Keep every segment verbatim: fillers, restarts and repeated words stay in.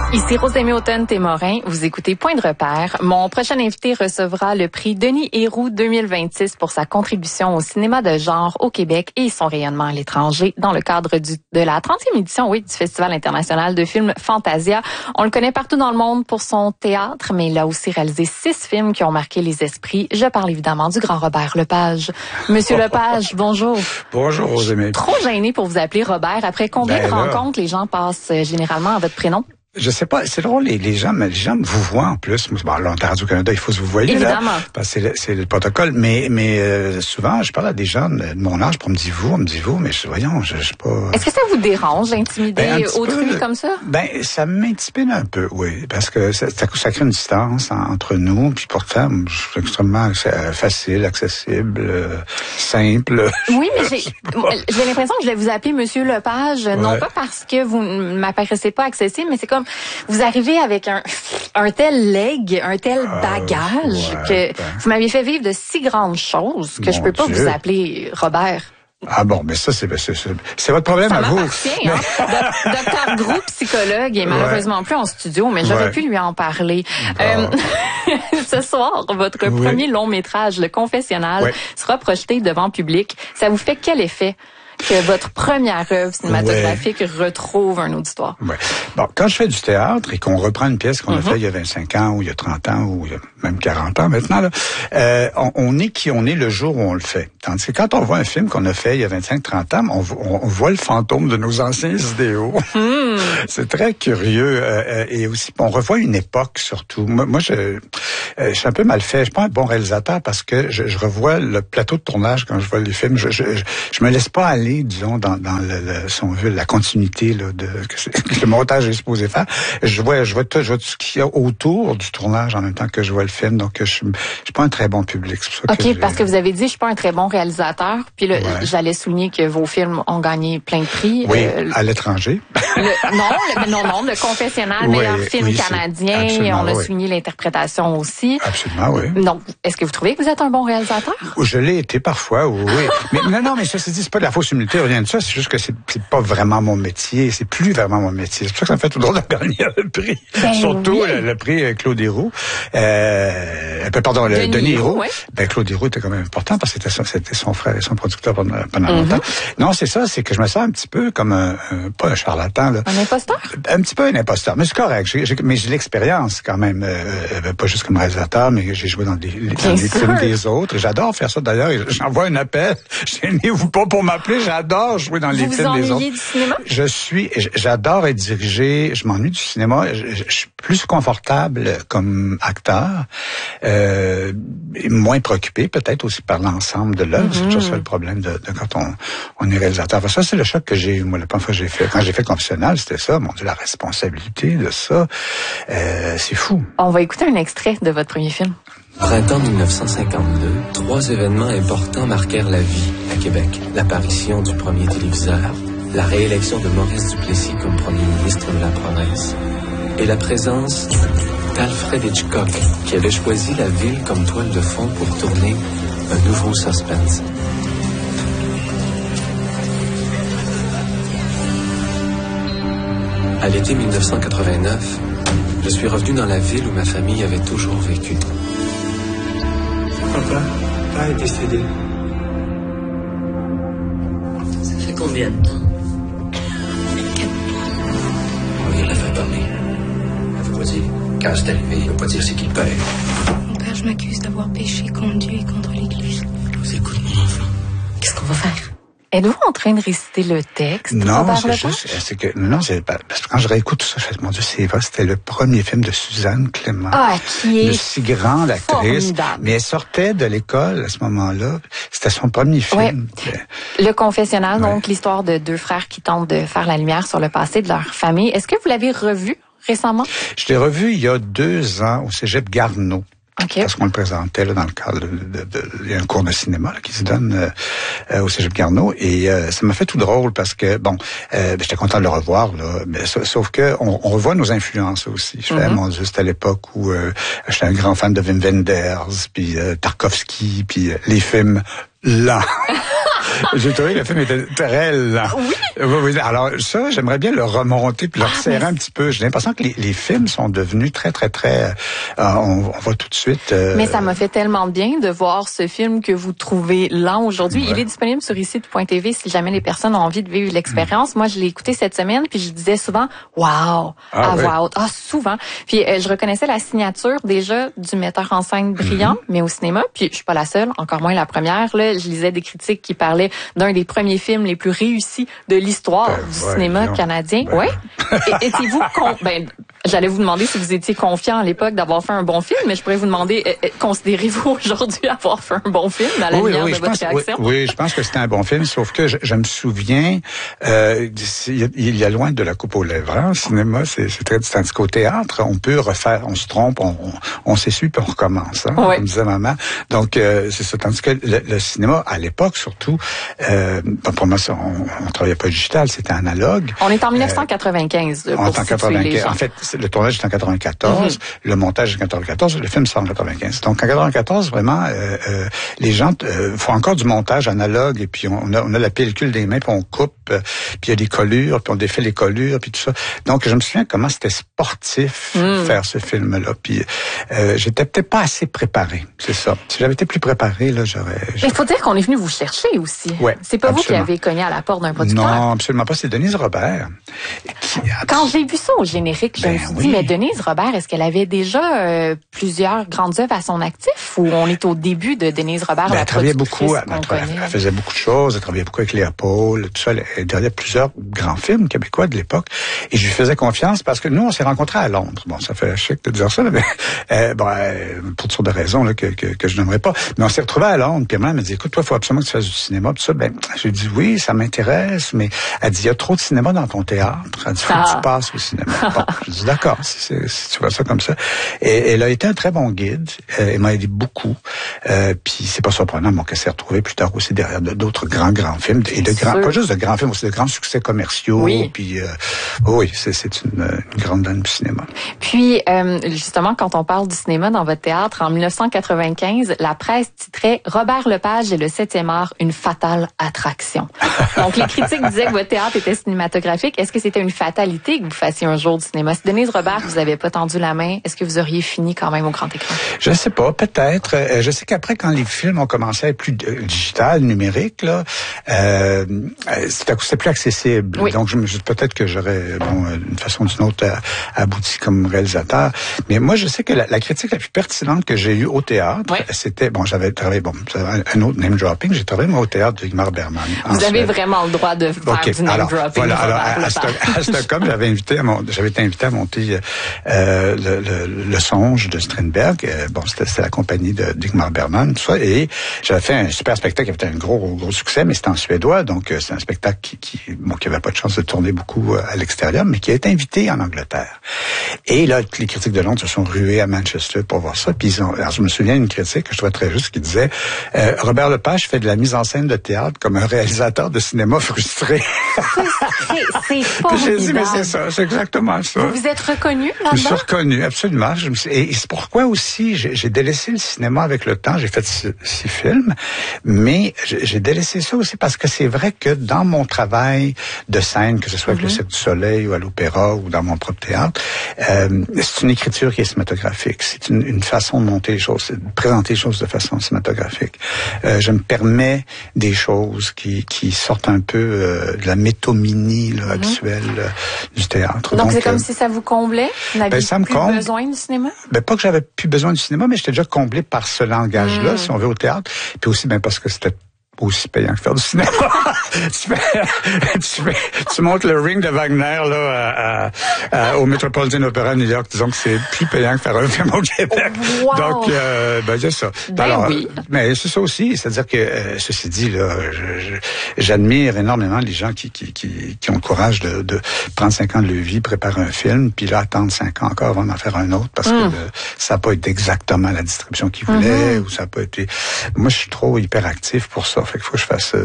Ici Rosemée Automne-Témorin, vous écoutez Point de repère. Mon prochain invité recevra le prix Denis Héroux deux mille vingt-six pour sa contribution au cinéma de genre au Québec et son rayonnement à l'étranger dans le cadre du, de la trentième édition oui, du Festival international de films Fantasia. On le connaît partout dans le monde pour son théâtre, mais il a aussi réalisé six films qui ont marqué les esprits. Je parle évidemment du grand Robert Lepage. Monsieur Lepage, bonjour. Bonjour Rosemée. Trop gêné pour vous appeler Robert. Après combien ben de là, rencontres les gens passent généralement à votre prénom? Je sais pas, c'est drôle, les, les gens, les gens vous voient en plus. Bon, là, à Radio-Canada, il faut se vous voyez, évidemment. Là, parce que c'est le, c'est le protocole. Mais, mais euh, souvent, je parle à des gens de mon âge, pour me dire vous, on me dit vous, mais je, voyons, je, je sais pas. Est-ce que ça vous dérange d'intimider ben, autrui peu, comme ça? Ben, ça m'intimide un peu, oui, parce que ça, ça, ça crée une distance entre nous. Puis pourtant, je suis extrêmement facile, accessible, euh, simple. Oui, mais j'ai, j'ai l'impression que je vais vous appeler Monsieur Lepage, ouais. Non pas parce que vous ne m'apparaissez pas accessible, mais c'est comme vous arrivez avec un, un tel leg, un tel bagage euh, ouais, que ben. vous m'aviez fait vivre de si grandes choses que Mon je peux pas Dieu. vous appeler Robert. Ah bon, mais ça, c'est, c'est, c'est, c'est votre problème ça à vous. Hein? Docteur Gros, psychologue, est malheureusement ouais. plus en studio, mais j'aurais ouais. pu lui en parler. Bon. Euh, ce soir, votre oui. premier long métrage, Le Confessionnal, oui. sera projeté devant public. Ça vous fait quel effet que votre première œuvre cinématographique ouais. retrouve un auditoire? Ouais. Bon, quand je fais du théâtre et qu'on reprend une pièce qu'on mm-hmm. a fait il y a vingt-cinq ans ou il y a trente ans ou il y a même quarante ans maintenant, là, euh, on, on est qui on est le jour où on le fait. Tandis que quand on voit un film qu'on a fait il y a vingt-cinq trente ans, on, on, on voit le fantôme de nos anciens idéaux. Mm. C'est très curieux. Euh, et aussi, on revoit une époque surtout. Moi, moi je, euh, je suis un peu mal fait. Je suis pas un bon réalisateur parce que je, je revois le plateau de tournage quand je vois les films. Je, je, je, je me laisse pas aller disons, dans, dans le, le, si on veut, la continuité là, de que, que le montage est supposé faire. Je vois, je vois tout, je vois tout ce qu'il y a autour du tournage en même temps que je vois le film. Donc, je, je suis pas un très bon public. C'est pour ça OK, que parce que vous avez dit, je suis pas un très bon réalisateur. Puis là, ouais. j'allais souligner que vos films ont gagné plein de prix. Oui, euh, à l'étranger. Le, non, le, non, non, le Confessionnal, oui, meilleur film oui, canadien. On a oui. souligné l'interprétation aussi. Absolument, oui. Donc, est-ce que vous trouvez que vous êtes un bon réalisateur? Je l'ai été parfois, oui. mais non, non, mais ça se dit, c'est pas de la fausse humilité, rien de ça. C'est juste que c'est, c'est pas vraiment mon métier. C'est plus vraiment mon métier. C'est pour ça que ça me fait tout drôle de gagner le prix. Ben Surtout oui. le, le prix Claude Héroux. Euh, pardon, le Denis, Denis Héroux. Ouais. Ben, Claude Héroux était quand même important parce que c'était son, c'était son frère et son producteur pendant, pendant mm-hmm. longtemps. Non, c'est ça, c'est que je me sens un petit peu comme un, un pas un charlatan, là. Un imposteur? Un petit peu un imposteur. Mais c'est correct. J'ai, j'ai, mais j'ai l'expérience quand même. Euh, pas juste comme réalisateur, mais j'ai joué dans des, dans des films des autres. Et j'adore faire ça d'ailleurs. Et j'envoie un appel. Gênez-vous pas pour m'appeler. J'adore jouer dans vous les vous films des autres. Du cinéma? Je suis, j'adore être dirigé. Je m'ennuie du cinéma. Je, je, je suis plus confortable comme acteur, euh, moins préoccupé peut-être aussi par l'ensemble de l'œuvre. Mm-hmm. C'est toujours ça le problème de, de quand on, on est réalisateur. Enfin, ça, c'est le choc que j'ai eu, moi, la première fois que j'ai fait. Quand j'ai fait le Confessionnal, c'était ça. Mon Dieu, la responsabilité de ça, euh, c'est fou. On va écouter un extrait de votre premier film. Printemps dix-neuf cent cinquante-deux, trois événements importants marquèrent la vie à Québec. L'apparition du premier téléviseur, la réélection de Maurice Duplessis comme premier ministre de la province et la présence d'Alfred Hitchcock, qui avait choisi la ville comme toile de fond pour tourner un nouveau suspense. À l'été dix-neuf cent quatre-vingt-neuf, je suis revenu dans la ville où ma famille avait toujours vécu. Papa, papa est décédé. Ça fait combien de temps? On vient de la faire parler. Elle veut pas dire quand c'est arrivé, elle veut pas dire c'est qui le père. Mon père, je m'accuse d'avoir péché contre Dieu et contre l'Église. Écoute, mon enfant, qu'est-ce qu'on va faire? Êtes-vous en train de réciter le texte? Non, c'est juste, c'est que, non, c'est parce que quand je réécoute tout ça, je fais, mon Dieu, c'est vrai, c'était le premier film de Suzanne Clément. Ah, qui est de si grande actrice. Formidable. Mais elle sortait de l'école à ce moment-là. C'était son premier film. Ouais. Le Confessionnal, ouais. donc l'histoire de deux frères qui tentent de faire la lumière sur le passé de leur famille. Est-ce que vous l'avez revu récemment? Je l'ai revu il y a deux ans au Cégep Garneau. Okay. Parce qu'on le présentait là, dans le cadre de, de, de, il y a un cours de cinéma là, qui se donne euh, euh, au Cégep Garneau et euh, ça m'a fait tout drôle parce que bon, euh, j'étais content de le revoir là, mais sauf que on, on revoit nos influences aussi. Je fais, mm-hmm. mon Dieu, c'était à l'époque où euh, j'étais un grand fan de Wim Wenders, puis euh, Tarkovsky, puis euh, les films lent. J'ai trouvé que le film était très lent. Oui. Oui, oui. Alors ça, j'aimerais bien le remonter puis le Ah, resserrer mais... un petit peu. J'ai l'impression que les, les films sont devenus très, très, très... Euh, on, on va tout de suite... Euh... Mais ça m'a fait tellement bien de voir ce film que vous trouvez lent aujourd'hui. Ouais. Il est disponible sur ici point t v si jamais les personnes ont envie de vivre l'expérience. Mmh. Moi, je l'ai écouté cette semaine puis je disais souvent « Wow! » ah, à oui. voix haute. Ah, souvent. Puis euh, je reconnaissais la signature déjà du metteur en scène brillant, mmh. mais au cinéma. Puis je suis pas la seule, encore moins la première. Là, je lisais des critiques qui parlaient d'un des premiers films les plus réussis de l'histoire ben, du ouais, cinéma non. canadien. Ben. Oui. Et étiez-vous con... ben, j'allais vous demander si vous étiez confiant à l'époque d'avoir fait un bon film, mais je pourrais vous demander, euh, considérez-vous aujourd'hui avoir fait un bon film à la oui, lumière oui, de je votre pense, réaction? Oui, oui, je pense que c'était un bon film, sauf que je, je me souviens, euh, il y a loin de la coupe aux lèvres. Hein, au cinéma, c'est, c'est très distant. Qu'au théâtre, on peut refaire, on se trompe, on, on, on s'essuie puis on recommence, hein, oui. comme disait maman. Donc, euh, c'est ça. Tandis que le, le cinéma, à l'époque, surtout, euh, pour moi, on, on travaillait pas digital, c'était analogue. On est en dix-neuf cent quatre-vingt-quinze. Euh, pour on est en quatre-vingt-quinze. En fait, le tournage est en quatre-vingt-quatorze, mm-hmm. le montage est en quatre-vingt-quatorze, le film sort en quatre-vingt-quinze. Donc, en quatre-vingt-quatorze, vraiment, euh, euh, les gens euh, font encore du montage analogue et puis on a, on a la pellicule des mains puis on coupe, euh, puis il y a des collures, puis on défait les collures, puis tout ça. Donc, je me souviens comment c'était sportif mm. faire ce film-là. Puis, euh, j'étais peut-être pas assez préparé, c'est ça. Si j'avais été plus préparé, là, j'aurais... j'aurais... Mais il faut dire qu'on est venu vous chercher aussi. Ouais, c'est pas absolument. Vous qui avez cogné à la porte d'un producteur. Non, absolument pas. C'est Denise Robert. Qui... Quand j'ai vu ça au générique, je ben me suis oui. dit, mais Denise Robert, est-ce qu'elle avait déjà euh, plusieurs grandes œuvres à son actif ou on est au début de Denise Robert, ben, la elle travaillait beaucoup, elle, elle, elle faisait beaucoup de choses, elle travaillait beaucoup avec Léa Paul, tout ça. Elle, elle derrière plusieurs grands films québécois de l'époque. Et je lui faisais confiance parce que nous, on s'est rencontrés à Londres. Bon, ça fait chic de dire ça, mais euh, bon, euh, pour toutes sortes de raisons là, que, que, que je n'aimerais pas. Mais on s'est retrouvés à Londres, puis elle m'a dit, écoute, toi, il faut absolument que tu fasses du cinéma. Puis ça, ben, j'ai dit oui, ça m'intéresse, mais elle dit, il y a trop de cinéma dans ton théâtre. Elle dit, faut ah. que tu passes au cinéma. Bon, je dis, d'accord, si, si tu vois ça comme ça. Et elle a été un très bon guide. Elle m'a aidé beaucoup. Euh, puis c'est pas surprenant, bon, qu'elle s'est retrouvée plus tard aussi derrière d'autres grands, grands films. Et de grands, pas juste de grands films, aussi de grands succès commerciaux. Oui. Puis, euh, oui, c'est, c'est une, une grande dame du cinéma. Puis, euh, justement, quand on parle du cinéma dans votre théâtre, en dix-neuf cent quatre-vingt-quinze, la presse titrait « Robert Lepage et le septième art, une fatale attraction ». Donc, les critiques disaient que votre théâtre était cinématographique. Est-ce que c'était une fatalité que vous fassiez un jour du cinéma? Si Denise Robert vous avait pas tendu la main, est-ce que vous auriez fini quand même au grand écran? Je sais pas, peut-être. Euh, je sais qu'après, quand les films ont commencé à être plus euh, digital, numérique, là, euh, c'était, c'était plus accessible. Oui. Donc, je, je, peut-être que j'aurais, bon, d'une façon ou d'une autre, abouti comme réalisateur. Mais moi, je sais que la, la critique la plus pertinente que j'ai eue au théâtre, oui. c'était, bon, j'avais travaillé, bon, un autre name dropping, j'ai travaillé moi au théâtre de Ingmar Bergman. Vous avez vraiment le droit de faire okay. du name alors, dropping. Voilà, alors, à, à, à Stockholm, j'avais invité, à mon, j'avais été invité à monter euh, le, le, le Songe de Strindberg. Euh, bon, c'était, c'était la compagnie de d'Ingmar Bergman, tout ça, et j'avais fait un super spectacle qui avait un gros, gros, gros succès, mais c'était en suédois, donc euh, c'est un spectacle qui, qui, bon, qui avait pas de chance de tourner beaucoup euh, à l'extérieur, mais qui a été invité en Angleterre. Et là, les critiques de Londres se sont rués à Manchester pour voir ça. Puis ils ont, alors je me souviens d'une critique que je trouvais très juste qui disait euh, Robert Lepage fait de la mise en scène de théâtre comme un réalisateur de cinéma frustré. C'est, c'est formidable. J'ai dit mais c'est ça, c'est exactement ça. Vous vous êtes reconnu là-dedans? Je me suis reconnu, absolument. Je me suis, et c'est pourquoi aussi j'ai, j'ai délaissé le cinéma avec le temps. J'ai fait six, six films, mais j'ai, j'ai délaissé ça aussi parce que c'est vrai que dans mon travail de scène, que ce soit avec mm-hmm. le Cirque du Soleil ou à l'Opéra ou dans mon propre théâtre, euh, c'est une écriture qui est cinématographique. C'est une, une façon de monter les choses, de présenter les choses de façon cinématographique. Euh, je me permets des choses qui, qui sortent un peu euh, de la métominie là, mm-hmm. habituelle euh, du théâtre. Donc, Donc c'est comme euh, si ça vous comblait? Vous n'aviez ben, ça me plus comble. besoin du cinéma? Ben, pas que j'avais plus besoin du cinéma, mais j'étais déjà comblé par ce langage-là, mm. si on veut, au théâtre. Puis aussi, ben, parce que c'était aussi payant que faire du cinéma. tu, fais, tu, fais, tu montes le Ring de Wagner là à, à, au Metropolitan Opera de New York. Disons que c'est plus payant que faire un film au Québec. Wow. Donc, euh, ben c'est ça. Ben Alors, oui. Mais c'est ça aussi. C'est-à-dire que, euh, ceci dit, là, je, je, j'admire énormément les gens qui, qui, qui, qui ont le courage de, de prendre cinq ans de leur vie, préparer un film, puis là, attendre cinq ans encore avant d'en faire un autre, parce mm. que le, ça n'a pas été exactement la distribution qu'ils voulaient, mm-hmm. ou ça n'a pas été... Moi, je suis trop hyperactif pour ça. Fait qu'il faut que je fasse euh,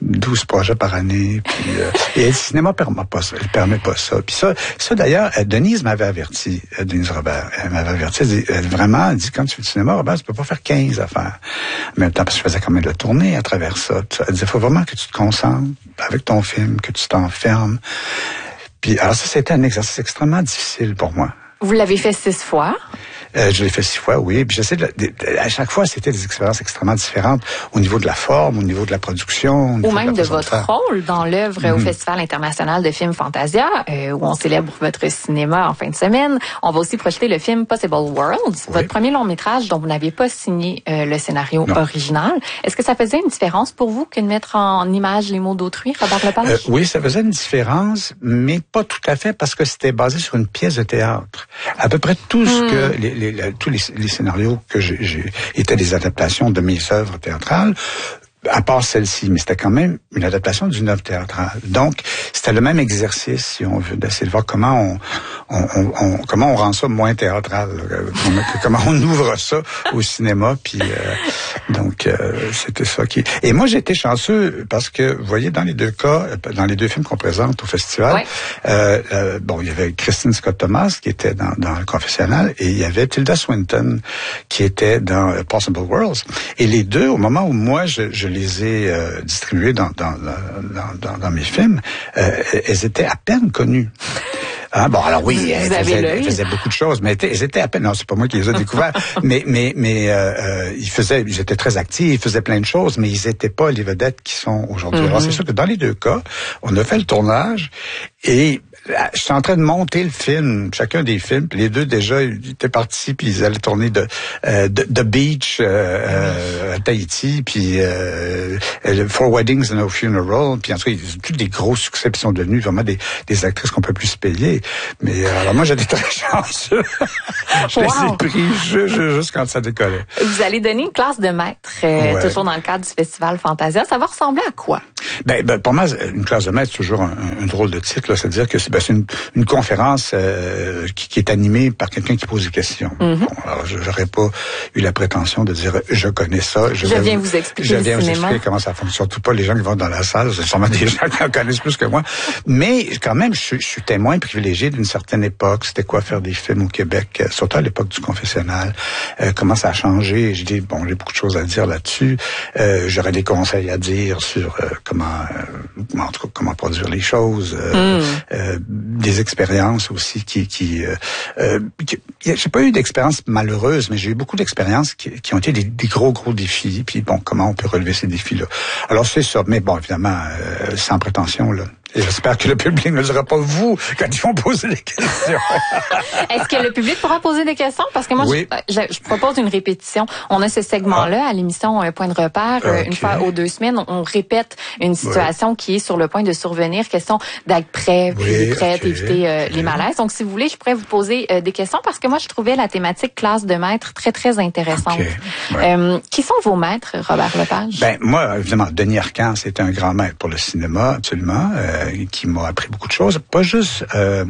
douze projets par année. Puis, euh, et le cinéma ne permet pas ça. Il permet pas ça. Puis ça, ça d'ailleurs, Denise m'avait averti, Denise Robert, elle m'avait averti, elle dit, elle, vraiment, elle dit, quand tu fais du cinéma, Robert, tu peux pas faire quinze affaires. En même temps, parce que je faisais quand même de la tournée à travers ça. Elle disait, il faut vraiment que tu te concentres avec ton film, que tu t'enfermes. Puis, alors ça, c'était un exercice extrêmement difficile pour moi. Vous l'avez fait six fois? Euh, je l'ai fait six fois, oui. Puis j'essaie de, de, de, à chaque fois, c'était des expériences extrêmement différentes au niveau de la forme, au niveau de la production, au niveau ou même de, la de votre rôle dans l'œuvre mm-hmm. au Festival international de films Fantasia, euh, où on célèbre votre cinéma en fin de semaine. On va aussi projeter le film Possible Worlds, oui. votre premier long métrage dont vous n'aviez pas signé euh, le scénario non. original. Est-ce que ça faisait une différence pour vous que de mettre en image les mots d'autrui, Robert Lepage? Euh, oui, ça faisait une différence, mais pas tout à fait parce que c'était basé sur une pièce de théâtre. À peu près tout ce mm. que les, les, les, tous les, les scénarios que j'ai, j'ai étaient des adaptations de mes œuvres théâtrales, à part celle-ci, mais c'était quand même une adaptation d'une œuvre théâtrale. Donc, c'était le même exercice, si on veut, d'essayer de voir comment on, on, on, on comment on rend ça moins théâtral, comment on ouvre ça au cinéma. Puis euh, donc, euh, c'était ça qui. Et moi, j'ai été chanceux parce que, vous voyez, dans les deux cas, dans les deux films qu'on présente au festival, ouais. euh, euh, bon, il y avait Christine Scott Thomas qui était dans, dans Le Confessionnal et il y avait Tilda Swinton qui était dans Possible Worlds. Et les deux, au moment où moi, je, je les ai euh, distribuées dans, dans, dans, dans, dans mes films, euh, elles étaient à peine connues. Hein, bon, alors oui, elles faisaient, elles faisaient beaucoup de choses, mais elles étaient à peine. Non, c'est pas moi qui les ai découverts, mais mais mais euh, euh, ils faisaient, ils étaient très actifs, ils faisaient plein de choses, mais ils étaient pas les vedettes qui sont aujourd'hui. Mm-hmm. Alors c'est sûr que dans les deux cas, on a fait le tournage et je suis en train de monter le film, chacun des films. Puis les deux déjà, ils étaient partis, puis ils allaient tourner de euh, de, de Beach euh, euh, à Tahiti, puis euh, Four Weddings and a Funeral. Puis en tout cas, ils ont tous des gros succès, puis sont devenus vraiment des, des actrices qu'on peut plus se payer. Mais euh, alors moi, j'étais très chanceux. Je wow. les ai pris juste, juste quand ça décollait. Vous allez donner une classe de maître, euh, ouais. toujours dans le cadre du Festival Fantasia. Ça va ressembler à quoi? Ben, ben pour moi, une classe de maître, c'est toujours un, un drôle de titre. Là. C'est-à-dire que c'est, ben, c'est une, une conférence euh, qui, qui est animée par quelqu'un qui pose des questions. Mm-hmm. Bon, alors, je n'aurais pas eu la prétention de dire « je connais ça ». Je, je viens vous expliquer Je viens le vous cinéma. expliquer comment ça fonctionne. Surtout pas les gens qui vont dans la salle. C'est sûrement des gens qui en connaissent plus que moi. Mais quand même, je, je suis témoin privilégié d'une certaine époque. C'était quoi faire des films au Québec, surtout à l'époque du confessionnal. Euh, comment ça a changé. Je dis, bon, j'ai beaucoup de choses à dire là-dessus. Euh, j'aurais des conseils à dire sur euh, comment, euh, en tout cas, comment produire les choses. Euh, mm. euh, des expériences aussi qui... qui, euh, euh, qui j'ai pas eu d'expérience malheureuse, mais j'ai eu beaucoup d'expériences qui, qui ont été des, des gros, gros défis. Puis bon, comment on peut relever ces défis-là. Alors c'est ça. Mais bon, évidemment, euh, sans prétention, là. Et j'espère que le public ne dira pas vous quand ils vont poser des questions. Est-ce que le public pourra poser des questions? Parce que moi, oui. je, je, je propose une répétition. On a ce segment-là ah. à l'émission Point de repère. Okay. Une fois aux deux semaines, on répète une situation oui. qui est sur le point de survenir. Question d'être prêt, puis oui, prêt, okay. éviter euh, okay. les malaises. Donc, si vous voulez, je pourrais vous poser euh, des questions parce que moi, je trouvais la thématique classe de maître très, très intéressante. Okay. Ouais. Euh, qui sont vos maîtres, Robert Lepage? Ben, moi, évidemment, Denis Arcand, c'était un grand maître pour le cinéma, absolument. Euh, qui m'a appris beaucoup de choses, pas juste euh,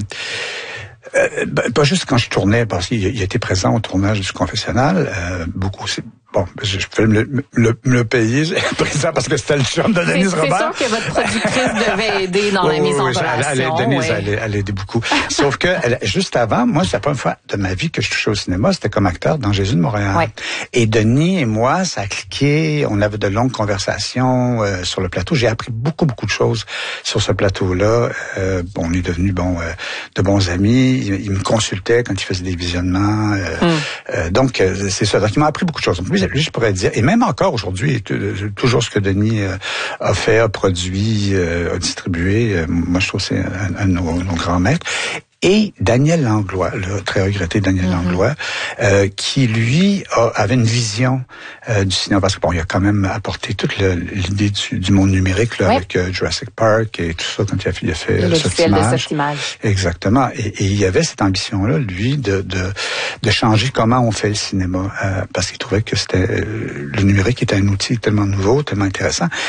euh, pas juste quand je tournais, parce qu'il il était présent au tournage du confessionnal, euh, beaucoup aussi. Bon, je, je peux me le, le, le payer présent parce que c'était le chum de Denise c'est, Robert. C'est sûr que votre productrice devait aider dans oui, la mise oui, en oui, relation. Elle, Denise, oui. elle, elle aidait beaucoup. Sauf que elle, juste avant, moi, c'est la première fois de ma vie que je touchais au cinéma, c'était comme acteur dans Jésus de Montréal. Oui. Et Denis et moi, ça a cliqué. On avait de longues conversations euh, sur le plateau. J'ai appris beaucoup, beaucoup de choses sur ce plateau-là. Euh, bon, on est devenus bon euh, de bons amis. Il, il me consultait quand il faisait des visionnements. Euh, mm. euh, donc, euh, c'est ça. Donc, il m'a appris beaucoup de choses. Lui, lui, je pourrais dire, et même encore aujourd'hui, toujours ce que Denis euh, a fait, a produit, euh, a distribué, euh, moi je trouve que c'est un, un de nos, nos grands maîtres. Et Daniel Langlois, le très regretté Daniel mm-hmm. Langlois, euh, qui lui a, avait une vision euh, du cinéma, parce que bon, il a quand même apporté toute le, l'idée du, du monde numérique là, oui. avec euh, Jurassic Park et tout ça quand il a fait, il a fait le logiciel de Softimage. Exactement. Et, et il y avait cette ambition-là, lui, de, de de changer comment on fait le cinéma, euh, parce qu'il trouvait que c'était le numérique était un outil tellement nouveau, tellement intéressant.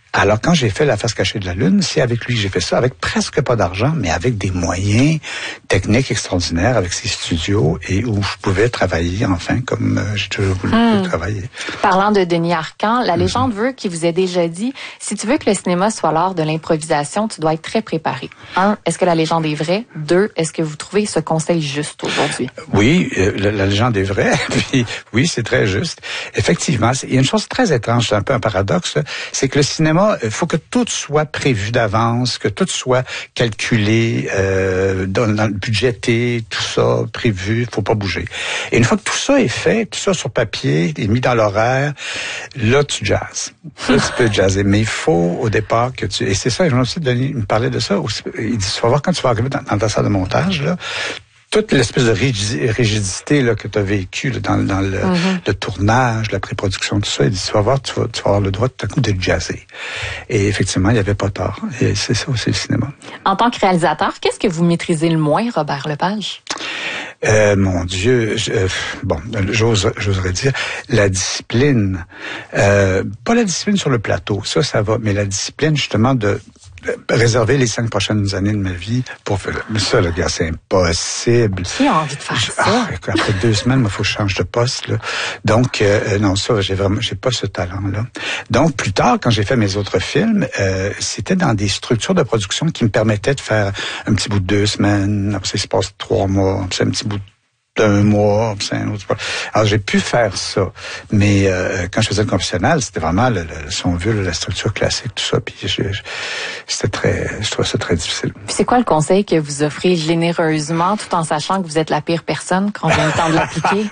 Alors, quand j'ai fait La face cachée de la Lune, c'est avec lui que j'ai fait ça, avec presque pas d'argent, mais avec des moyens techniques extraordinaires, avec ses studios, et où je pouvais travailler, enfin, comme euh, j'ai toujours voulu mmh. travailler. Parlant de Denis Arcand, la légende mmh. veut qu'il vous ait déjà dit, si tu veux que le cinéma soit l'art de l'improvisation, tu dois être très préparé. Un, est-ce que la légende est vraie? Deux, est-ce que vous trouvez ce conseil juste aujourd'hui? Oui, euh, la, la légende est vraie, puis oui, c'est très juste. Effectivement, il y a une chose très étrange, c'est un peu un paradoxe, là, c'est que le cinéma, il faut que tout soit prévu d'avance, que tout soit calculé, euh, dans, dans le budgété, tout ça prévu, faut pas bouger. Et une fois que tout ça est fait, tout ça sur papier, est mis dans l'horaire, là tu jazzes. Là tu peux jazzer, mais il faut au départ que tu... Et c'est ça, Jean aussi Denis me parlait de ça. Il dit, tu vas voir quand tu vas arriver dans, dans ta salle de montage, là, toute l'espèce de rigidité là, que tu as vécue là, dans, dans le, mm-hmm. le tournage, la pré-production, tout ça, il dit, tu vas voir, tu vas, tu vas avoir le droit tout à coup de jazzer. Et effectivement, il n'y avait pas tort. Et c'est ça aussi le cinéma. En tant que réalisateur, qu'est-ce que vous maîtrisez le moins, Robert Lepage? Euh, mon Dieu, je, euh, bon, j'ose, j'oserais dire la discipline. Euh, pas la discipline sur le plateau, ça, ça va, mais la discipline justement de réserver les cinq prochaines années de ma vie pour faire... Mais ça, le gars, c'est impossible. Qui a envie de faire ça? Ah, après deux semaines, il faut que je change de poste, là. Donc, euh, non, ça, j'ai vraiment, j'ai pas ce talent-là. Donc, plus tard, quand j'ai fait mes autres films, euh, c'était dans des structures de production qui me permettaient de faire un petit bout de deux semaines, après ça, il se passe trois mois, après ça, un petit bout de d'un mois, c'est un autre. Alors j'ai pu faire ça, mais euh, quand je faisais le confessionnal, c'était vraiment le, le, si on veut la structure classique, tout ça. Puis je, je, c'était très, je trouvais ça très difficile. Puis c'est quoi le conseil que vous offrez généreusement, tout en sachant que vous êtes la pire personne quand vient le temps de l'appliquer,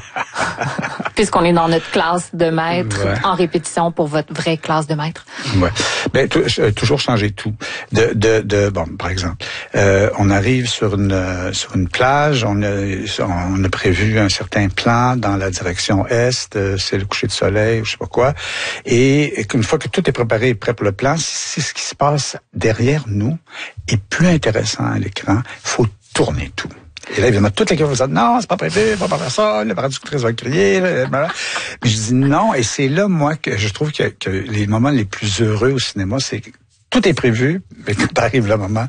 puisqu'on est dans notre classe de maître ouais. en répétition pour votre vraie classe de maître. Ouais. Ben t- toujours changer tout. De, de, de bon, par exemple, euh, on arrive sur une sur une plage, on a on a prévu un certain plan dans la direction est, euh, c'est le coucher de soleil ou je sais pas quoi, et, et une fois que tout est préparé et prêt pour le plan, c'est ce qui se passe derrière nous est plus intéressant à l'écran. Faut tourner tout. Et là, évidemment, toute l'équipe va dire, non, c'est pas prévu, on va pas faire ça, le productrice va crier, là, mais je dis non, et c'est là, moi, que je trouve que, que les moments les plus heureux au cinéma, c'est que tout est prévu, mais quand arrive le moment,